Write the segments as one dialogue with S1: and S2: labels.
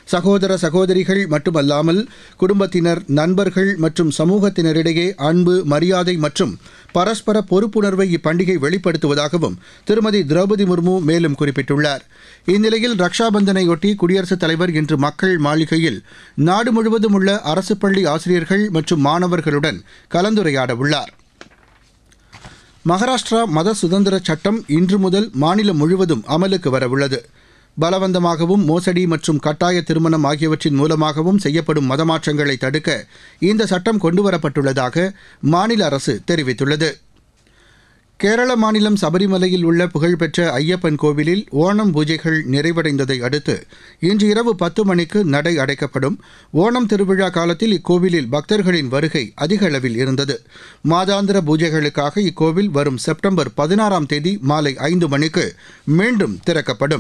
S1: சகோதர சகோதரிகள் மட்டுமல்லாமல் குடும்பத்தினர், நண்பர்கள் மற்றும் சமூகத்தினரிடையே அன்பு, மரியாதை மற்றும் பரஸ்பர பொறுப்புணர்வை இப்பண்டிகை வெளிப்படுத்துவதாகவும் திருமதி திரௌபதி முர்மு மேலும் குறிப்பிட்டுள்ளார். இந்நிலையில் ரக்ஷாபந்தனையொட்டி குடியரசுத் தலைவர் இன்று மக்கள் மாளிகையில் நாடு முழுவதும் உள்ள அரசு பள்ளி ஆசிரியர்கள் மற்றும் மாணவர்களுடன் கலந்துரையாட உள்ளார். மகாராஷ்டிரா மத சுதந்திர சட்டம் இன்று முதல் மாநிலம் முழுவதும் அமலுக்கு வரவுள்ளது. பலவந்தமாகவும் மோசடி மற்றும் கட்டாய திருமணம் ஆகியவற்றின் மூலமாகவும் செய்யப்படும் மதமாற்றங்களை தடுக்க இந்த சட்டம் கொண்டுவரப்பட்டுள்ளதாக மாநில அரசு தெரிவித்துள்ளது. கேரள மாநிலம் சபரிமலையில் உள்ள புகழ்பெற்ற ஐயப்பன் கோவிலில் ஓணம் பூஜைகள் நிறைவடைந்ததை அடுத்து இன்று இரவு 10 மணிக்கு நடை அடைக்கப்படும். ஓணம் திருவிழா காலத்தில் இக்கோவிலில் பக்தர்களின் வருகை அதிக அளவில் இருந்தது. மாதாந்திர பூஜைகளுக்காக இக்கோவில் வரும் செப்டம்பர் 16ஆம் தேதி மாலை 5 மணிக்கு மீண்டும் திறக்கப்படும்.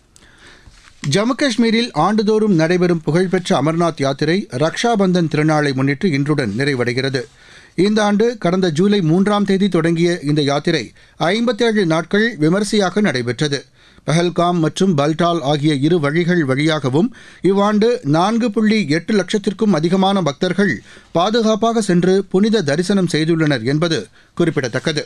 S1: ஜம்மு காஷ்மீரில் ஆண்டுதோறும் நடைபெறும் புகழ்பெற்ற அமர்நாத் யாத்திரை ரக்ஷாபந்தன் திருநாளை முன்னிட்டு இன்றுடன் நிறைவடைகிறது. இந்த ஆண்டு கடந்த ஜூலை 3ஆம் தேதி தொடங்கிய இந்த யாத்திரை 57 நாட்கள் விமரிசையாக நடைபெற்றது. பஹல்காம் மற்றும் பல்டால் ஆகிய இரு வழிகள் வழியாகவும் இவ்வாண்டு 4.8 லட்சத்திற்கும் அதிகமான பக்தர்கள் பாதுகாப்பாக சென்று புனித தரிசனம் செய்துள்ளனர் என்பது குறிப்பிடத்தக்கது.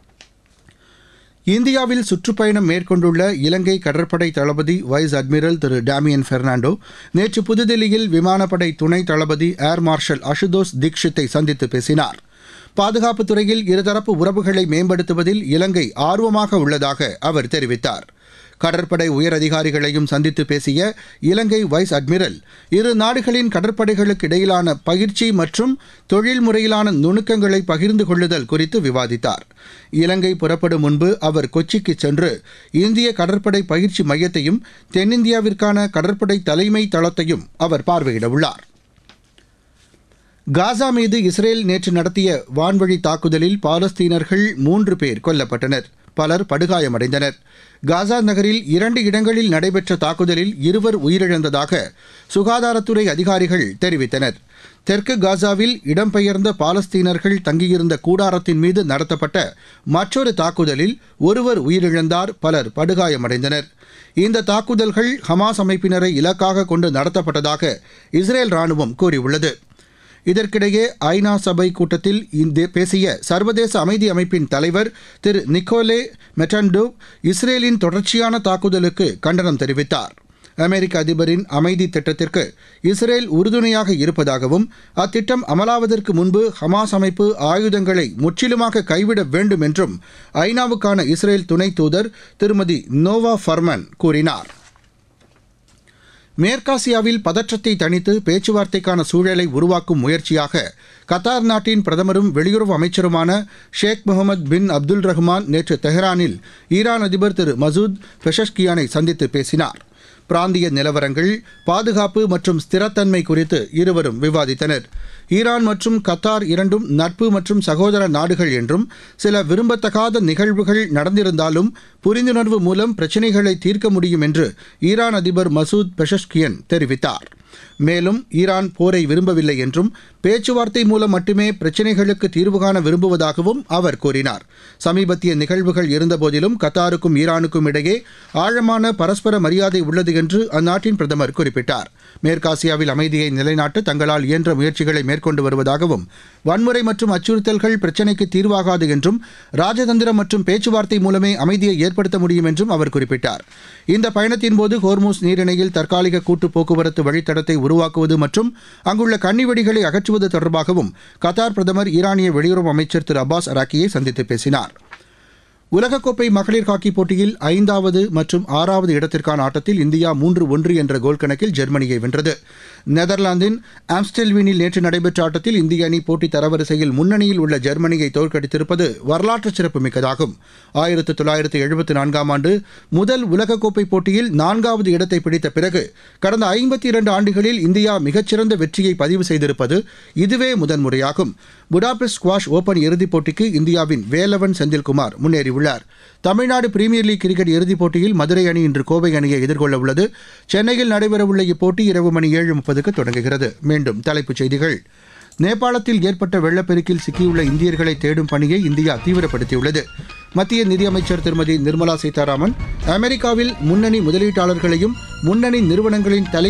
S1: இந்தியாவில் சுற்றுப்பயணம் மேற்கொண்டுள்ள இலங்கை கடற்படை தளபதி வைஸ் அட்மிரல் திரு டேமியன் பெர்னாண்டோ நேற்று புதுதில்லியில் விமானப்படை துணை தளபதி ஏர் மார்ஷல் அசுதோஸ் தீக்ஷித்தை சந்தித்து பேசினார். பாதுகாப்புத் துறையில் இருதரப்பு உறவுகளை மேம்படுத்துவதில் இலங்கை ஆர்வமாக உள்ளதாக அவர் தெரிவித்தார். கடற்படை உயரதிகாரிகளையும் சந்தித்து பேசிய இலங்கை வைஸ் அட்மிரல் இரு நாடுகளின் கடற்படைகளுக்கு இடையிலான பயிற்சி மற்றும் தொழில் முறையிலான நுணுக்கங்களை பகிர்ந்து கொள்ளுதல் குறித்து விவாதித்தார். இலங்கை புறப்படும் முன்பு அவர் கொச்சிக்கு சென்று இந்திய கடற்படை பயிற்சி மையத்தையும் தென்னிந்தியாவிற்கான கடற்படை தலைமை தளத்தையும் அவர் பார்வையிடவுள்ளார். காசா மீது இஸ்ரேல் நேற்று நடத்திய வான்வழி தாக்குதலில் பாலஸ்தீனர்கள் 3 பேர் கொல்லப்பட்டனர். பலர் படுகாயமடைந்தனர். காசா நகரில் 2 இடங்களில் நடைபெற்ற தாக்குதலில் 2 உயிரிழந்ததாக சுகாதாரத்துறை அதிகாரிகள் தெரிவித்தனர். தெற்கு காசாவில் இடம்பெயர்ந்த பாலஸ்தீனர்கள் தங்கியிருந்த கூடாரத்தின் மீது நடத்தப்பட்ட மற்றொரு தாக்குதலில் 1 உயிரிழந்தார், பலர் படுகாயமடைந்தனர். இந்த தாக்குதல்கள் ஹமாஸ் அமைப்பினரை இலக்காக கொண்டு நடத்தப்பட்டதாக இஸ்ரேல் ராணுவம் கூறியுள்ளது. இதற்கிடையே ஐநா சபை கூட்டத்தில் பேசிய சர்வதேச அமைதி அமைப்பின் தலைவர் திரு நிக்கோலே மெட்டன்டோவ் இஸ்ரேலின் தொடர்ச்சியான தாக்குதலுக்கு கண்டனம் தெரிவித்தார். அமெரிக்க அதிபரின் அமைதி திட்டத்திற்கு இஸ்ரேல் உறுதுணையாக இருப்பதாகவும் அத்திட்டம் அமலாவதற்கு முன்பு ஹமாஸ் அமைப்பு ஆயுதங்களை முற்றிலுமாக கைவிட வேண்டும் என்றும் ஐநாவுக்கான இஸ்ரேல் துணை தூதர் திருமதி நோவா ஃபர்மன் கூறினார். மேற்காசியாவில் பதற்றத்தை தணித்து பேச்சுவார்த்தைக்கான சூழலை உருவாக்கும் முயற்சியாக கத்தார் நாட்டின் பிரதமரும் வெளியுறவு அமைச்சருமான ஷேக் முகமது பின் அப்துல் ரஹ்மான் நேற்று தெஹ்ரானில் ஈரான் அதிபர் திரு மசூத் பெஷஷ்கியானை சந்தித்து பேசினார். பிராந்திய நிலவரங்கள், பாதுகாப்பு மற்றும் ஸ்திரத்தன்மை குறித்து இருவரும் விவாதித்தனர். ஈரான் மற்றும் கத்தார் இரண்டும் நட்பு மற்றும் சகோதர நாடுகள் என்றும் சில விரும்பத்தகாத நிகழ்வுகள் நடந்திருந்தாலும் புரிந்துணர்வு மூலம் பிரச்சினைகளை தீர்க்க முடியும் என்று ஈரான் அதிபர் மசூத் பெஷஷ்கியன் தெரிவித்தார். மேலும் ஈரான் போரை விரும்பவில்லை என்றும் பேச்சுவார்த்தை மூலம் மட்டுமே பிரச்சினைகளுக்கு தீர்வு காண விரும்புவதாகவும் அவர் கூறினார். சமீபத்திய நிகழ்வுகள் இருந்தபோதிலும் கத்தாருக்கும் ஈரானுக்கும் இடையே ஆழமான பரஸ்பர மரியாதை உள்ளது என்று அந்நாட்டின் பிரதமர் குறிப்பிட்டார். மேற்காசியாவில் அமைதியை நிலைநாட்ட தங்களால் இயன்ற முயற்சிகளை மேற்கொண்டு வருவதாகவும் வன்முறை மற்றும் அச்சுறுத்தல்கள் பிரச்சினைக்கு தீர்வாகாது என்றும் ராஜதந்திரம் மற்றும் பேச்சுவார்த்தை மூலமே அமைதியை ஏற்படுத்த முடியும் என்றும் அவர் குறிப்பிட்டார். இந்த பயணத்தின்போது ஹோர்மூஸ் நீரிணையில் தற்காலிக கூட்டு போக்குவரத்து வழித்தடத்தை உருவாக்குவது மற்றும் அங்குள்ள கன்னிவெடிகளை அகற்றுவது தொடர்பாகவும் கத்தார் பிரதமர் ஈரானிய வெளியுறவு அமைச்சர் திரு அப்பாஸ் அராக்கியை சந்தித்து பேசினார். உலகக்கோப்பை மகளிர் ஹாக்கி போட்டியில் 5வது மற்றும் 6வது இடத்திற்கான ஆட்டத்தில் இந்தியா 3-1 என்ற கோல் கணக்கில் ஜெர்மனியை வென்றது. நெதர்லாந்தின் ஆம்ஸ்டெல்வீனில் நேற்று நடைபெற்ற ஆட்டத்தில் இந்திய அணி போட்டி தரவரிசையில் முன்னணியில் உள்ள ஜெர்மனியை தோற்கடித்திருப்பது வரலாற்று சிறப்புமிக்கதாகும். 1974ஆம் ஆண்டு முதல் உலகக்கோப்பை போட்டியில் 4வது இடத்தை பிடித்த பிறகு கடந்த 52 ஆண்டுகளில் இந்தியா மிகச்சிறந்த வெற்றியை பதிவு செய்திருப்பது இதுவே முதன்முறையாகும். புடாபெஸ்ட் ஸ்குவாஷ் ஓபன் இறுதிப் போட்டிக்கு இந்தியாவின் வேலவன் செந்தில்குமார் முன்னேறியுள்ளார். தமிழ்நாடு பிரீமியர் லீக் கிரிக்கெட் இறுதிப் போட்டியில் மதுரை அணி இன்று கோவை அணியை எதிர்கொள்ள உள்ளது. சென்னையில் நடைபெறவுள்ள இப்போட்டி இரவு மணி 7:30க்கு தொடங்குகிறது. மீண்டும் தலைப்புச் செய்திகள். நேபாளத்தில் ஏற்பட்ட வெள்ளப்பெருக்கில் சிக்கியுள்ள இந்தியர்களை தேடும் பணியை இந்தியா தீவிரப்படுத்தியுள்ளது. மத்திய நிதியமைச்சர் திருமதி நிர்மலா சீதாராமன் அமெரிக்காவில் முன்னணி முதலீட்டாளர்களையும் முன்னணி நிறுவனங்களின்